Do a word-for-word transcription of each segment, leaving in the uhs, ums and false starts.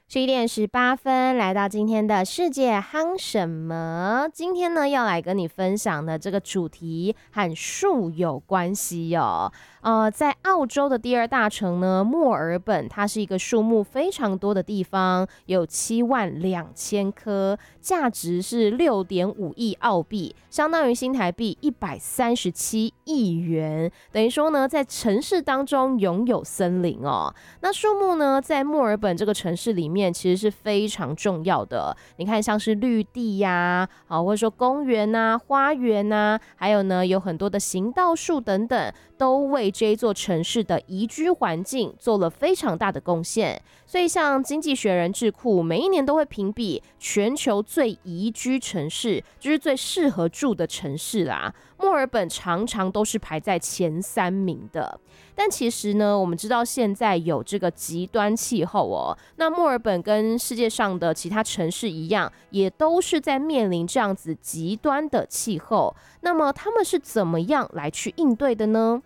十一点十八分，来到今天的世界夯什么？今天呢，要来跟你分享的这个主题和树有关系哦。呃，在澳洲的第二大城呢，墨尔本，它是一个树木非常多的地方，有七万两千棵，价值是六点五亿澳币，相当于新台币一百三十七亿元。等于说呢，在城市当中拥有森林哦。那树木呢，在墨尔本这个城市里面，其实是非常重要的。你看，像是绿地呀、啊，或者说公园啊、花园啊，还有呢，有很多的行道树等等，都为这一座城市的宜居环境做了非常大的贡献。所以，像经济学人智库每一年都会评比全球最宜居城市，就是最适合住的城市啦。墨尔本常常都是排在前三名的。但其实呢，我们知道现在有这个极端气候哦，那墨尔本跟世界上的其他城市一样，也都是在面临这样子极端的气候。那么他们是怎么样来去应对的呢？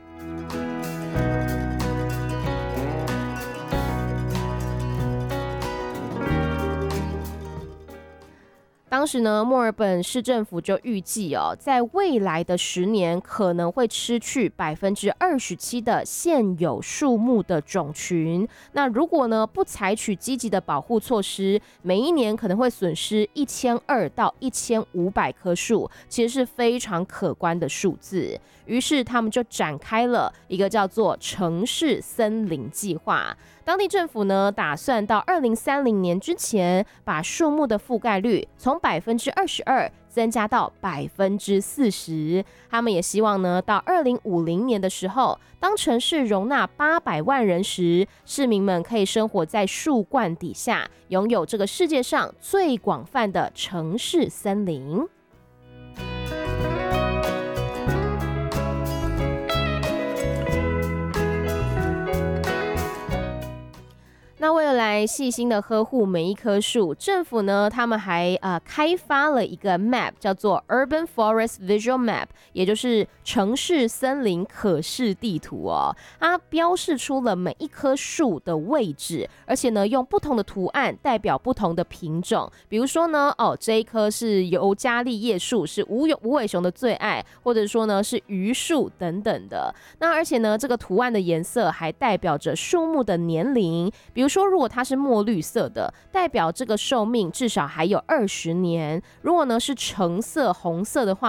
当时呢，墨尔本市政府就预计哦，在未来的十年可能会失去百分之二十七的现有树木的种群。那如果呢不采取积极的保护措施，每一年可能会损失一千二到一千五百棵树，其实是非常可观的数字。于是他们就展开了一个叫做城市森林计划。当地政府呢，打算到二零三零年之前，把树木的覆盖率从百分之二十二增加到百分之四十。他们也希望呢，到二零五零年的时候，当城市容纳八百万人时，市民们可以生活在树冠底下，拥有这个世界上最广泛的城市森林。那为了来细心的呵护每一棵树，政府呢，他们还呃开发了一个 map， 叫做 Urban Forest Visual Map， 也就是城市森林可视地图哦。它标示出了每一棵树的位置，而且呢，用不同的图案代表不同的品种。比如说呢，哦，这一棵是尤加利叶树，是无无尾熊的最爱，或者说呢是榆树等等的。那而且呢，这个图案的颜色还代表着树木的年龄，比如说，如果它是墨绿色的，代表这个寿命至少还有二十年；如果呢是橙色、红色的话，